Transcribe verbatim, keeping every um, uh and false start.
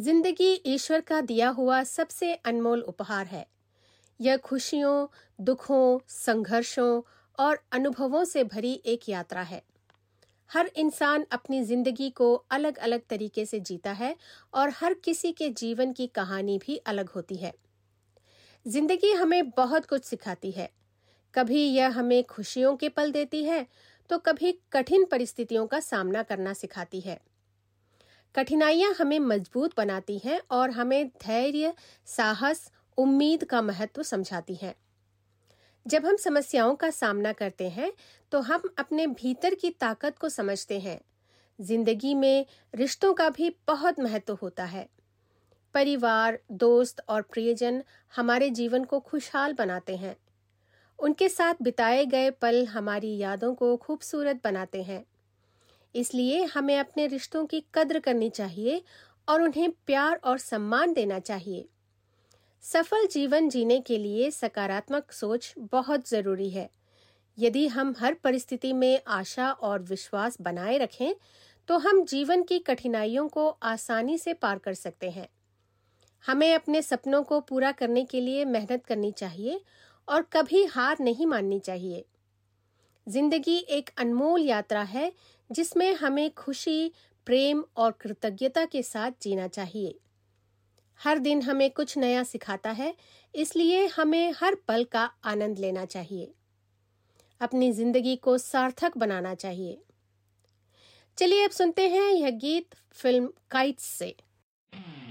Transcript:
जिंदगी ईश्वर का दिया हुआ सबसे अनमोल उपहार है। यह खुशियों, दुखों, संघर्षों और अनुभवों से भरी एक यात्रा है। हर इंसान अपनी जिंदगी को अलग अलग तरीके से जीता है और हर किसी के जीवन की कहानी भी अलग होती है। जिंदगी हमें बहुत कुछ सिखाती है। कभी यह हमें खुशियों के पल देती है, तो कभी कठिन परिस्थितियों का सामना करना सिखाती है। कठिनाइयां हमें मजबूत बनाती हैं और हमें धैर्य, साहस, उम्मीद का महत्व समझाती हैं। जब हम समस्याओं का सामना करते हैं, तो हम अपने भीतर की ताकत को समझते हैं। जिंदगी में रिश्तों का भी बहुत महत्व होता है। परिवार, दोस्त और प्रियजन हमारे जीवन को खुशहाल बनाते हैं। उनके साथ बिताए गए पल हमारी यादों को खूबसूरत बनाते हैं। इसलिए हमें अपने रिश्तों की कद्र करनी चाहिए और उन्हें प्यार और सम्मान देना चाहिए। सफल जीवन जीने के लिए सकारात्मक सोच बहुत जरूरी है। यदि हम हर परिस्थिति में आशा और विश्वास बनाए रखें, तो हम जीवन की कठिनाइयों को आसानी से पार कर सकते हैं। हमें अपने सपनों को पूरा करने के लिए मेहनत करनी चाहिए और कभी हार नहीं माननी चाहिए। जिंदगी एक अनमोल यात्रा है, जिसमें हमें खुशी, प्रेम और कृतज्ञता के साथ जीना चाहिए। हर दिन हमें कुछ नया सिखाता है, इसलिए हमें हर पल का आनंद लेना चाहिए। अपनी जिंदगी को सार्थक बनाना चाहिए। चलिए अब सुनते हैं यह गीत फिल्म काइट्स से।